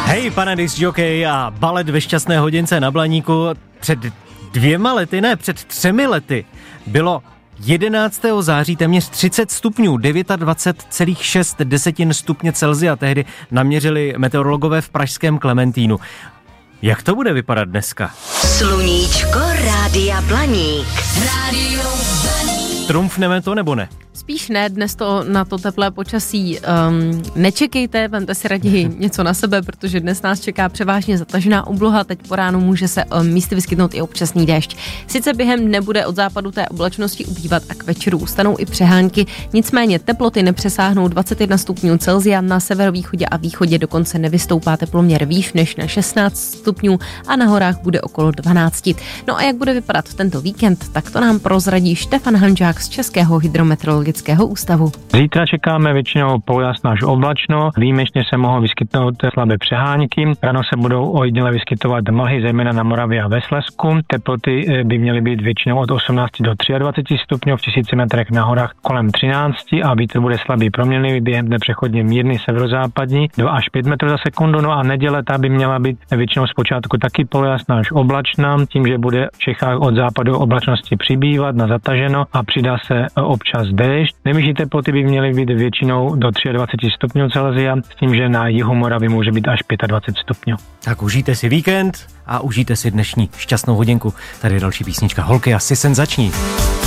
Hej, pane disc jockey a balet ve šťastné hodince na Blaníku. Před 3 lety bylo 11. září téměř 30 stupňů, 29,6 stupně Celsia tehdy naměřili meteorologové v pražském Klementínu. Jak to bude vypadat dneska? Sluníčko Rádia Blaník. Rádio Blaník. Trumfneme to nebo ne? Spíš ne, dnes to na to teplé počasí nečekejte, vemte si raději něco na sebe, protože dnes nás čeká převážně zatažená obloha, teď po ránu může se místy vyskytnout i občasný déšť. Sice během dne bude od západu té oblačnosti ubývat a k večeru ustanou i přehánky, nicméně teploty nepřesáhnou 21 stupňů Celsia, na severovýchodě a východě dokonce nevystoupá teploměr výš než na 16 stupňů a na horách bude okolo 12. No a jak bude vypadat tento víkend, tak to nám prozradí Štefan Hanžák z Českého hydrometeorologického ústavu. Zítra čekáme většinou polojasno až oblačno, výjimečně se mohou vyskytnout slabé přehánky, ráno se budou ojediněle vyskytovat mlhy, zejména na Moravě a ve Slezsku. Teploty by měly být většinou od 18 do 23 stupňů, v 1000 metrech na horách kolem 13 a vítr bude slabý proměnlivý, během dne přechodně mírný severozápadní 2 až 5 metrů za sekundu. No a neděle ta by měla být většinou zpočátku taky polojasná až oblačná, tím, že bude v Čechách od západu oblačnosti přibývat na zataženo a přidá se občas déšť. Nejvyšší teploty by měly být většinou do 23 stupňů Celsia, s tím, že na jihu Moravy může být až 25 stupňů. Tak užijte si víkend a užijte si dnešní šťastnou hodinku. Tady je další písnička Holky, asi senzační.